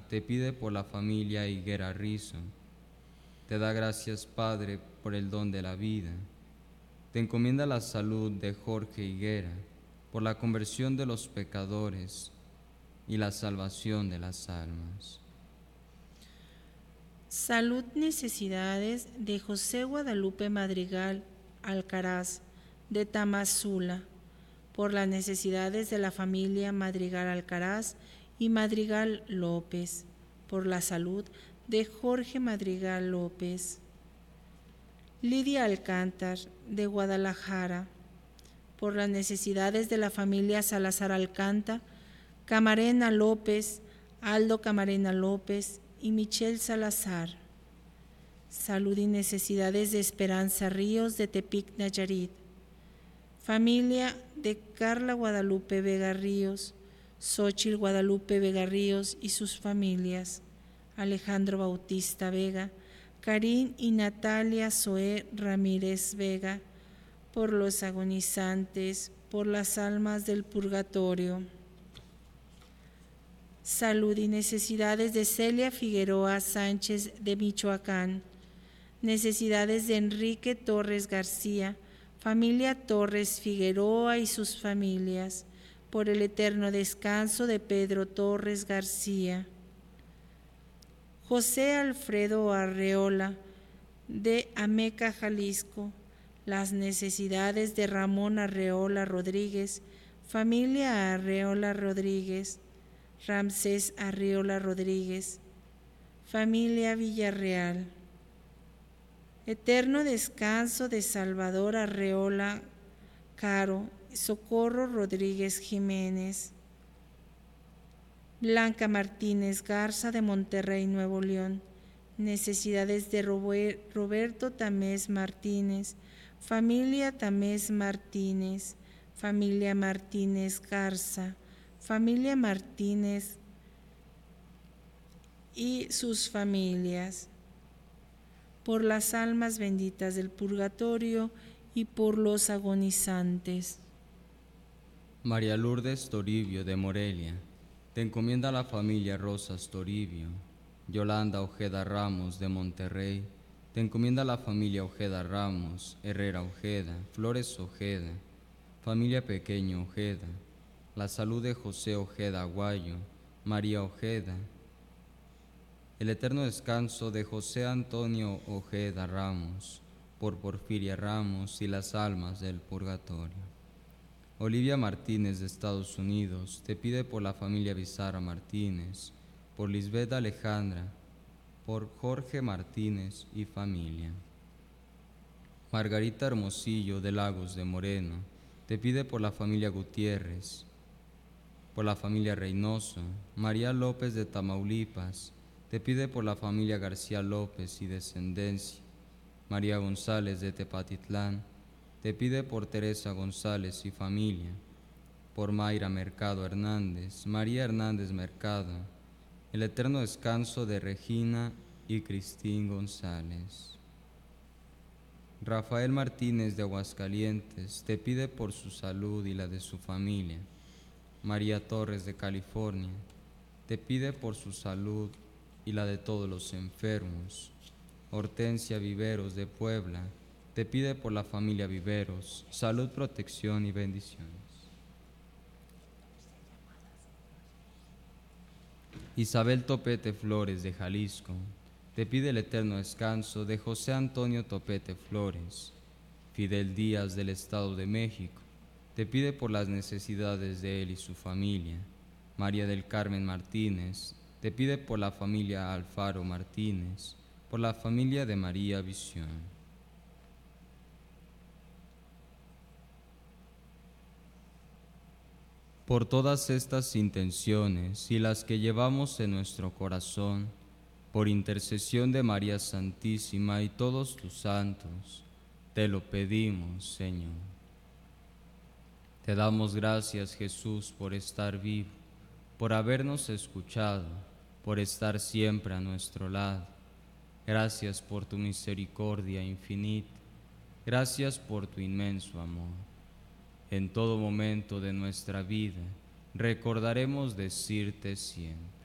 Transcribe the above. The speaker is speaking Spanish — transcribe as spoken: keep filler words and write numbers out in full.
te pide por la familia Higuera Rizo. Te da gracias, Padre, por el don de la vida. Te encomienda la salud de Jorge Higuera, por la conversión de los pecadores y la salvación de las almas. Salud necesidades de José Guadalupe Madrigal Alcaraz, de Tamazula, por las necesidades de la familia Madrigal Alcaraz y Madrigal López, por la salud de Jorge Madrigal López. Lidia Alcántar, de Guadalajara, por las necesidades de la familia Salazar Alcántar, Camarena López, Aldo Camarena López y Michelle Salazar. Salud y necesidades de Esperanza Ríos, de Tepic, Nayarit. Familia de Carla Guadalupe Vega Ríos, Xóchitl Guadalupe Vega Ríos y sus familias. Alejandro Bautista Vega, Karin y Natalia Zoé Ramírez Vega, por los agonizantes, por las almas del purgatorio. Salud y necesidades de Celia Figueroa Sánchez, de Michoacán. Necesidades de Enrique Torres García, familia Torres Figueroa y sus familias, por el eterno descanso de Pedro Torres García. José Alfredo Arreola, de Ameca, Jalisco. Las necesidades de Ramón Arreola Rodríguez, familia Arreola Rodríguez. Ramsés Arreola Rodríguez, familia Villarreal. Eterno descanso de Salvador Arreola Caro, Socorro Rodríguez Jiménez. Blanca Martínez Garza, de Monterrey, Nuevo León. Necesidades de Roberto Tamés Martínez, familia Tamés Martínez, familia Martínez Garza, familia Martínez y sus familias, por las almas benditas del purgatorio y por los agonizantes. María Lourdes Toribio, de Morelia, te encomienda la familia Rosas Toribio. Yolanda Ojeda Ramos, de Monterrey, te encomienda la familia Ojeda Ramos, Herrera Ojeda, Flores Ojeda, familia Pequeño Ojeda. La salud de José Ojeda Aguayo, María Ojeda, el eterno descanso de José Antonio Ojeda Ramos, por Porfiria Ramos y las almas del purgatorio. Olivia Martínez, de Estados Unidos, te pide por la familia Bizarra Martínez, por Lisbeth Alejandra, por Jorge Martínez y familia. Margarita Hermosillo, de Lagos de Moreno, te pide por la familia Gutiérrez, por la familia Reynoso. María López, de Tamaulipas, te pide por la familia García López y descendencia. María González, de Tepatitlán, te pide por Teresa González y familia, por Mayra Mercado Hernández, María Hernández Mercado, el eterno descanso de Regina y Cristín González. Rafael Martínez, de Aguascalientes, te pide por su salud y la de su familia. María Torres, de California, te pide por su salud y la de todos los enfermos. Hortensia Viveros, de Puebla, te pide por la familia Viveros, salud, protección y bendiciones. Isabel Topete Flores, de Jalisco, te pide el eterno descanso de José Antonio Topete Flores. Fidel Díaz, del Estado de México, te pide por las necesidades de él y su familia. María del Carmen Martínez, te pide por la familia Alfaro Martínez, por la familia de María Visión. Por todas estas intenciones y las que llevamos en nuestro corazón, por intercesión de María Santísima y todos tus santos, te lo pedimos, Señor. Te damos gracias, Jesús, por estar vivo, por habernos escuchado, por estar siempre a nuestro lado. Gracias por tu misericordia infinita. Gracias por tu inmenso amor. En todo momento de nuestra vida recordaremos decirte siempre: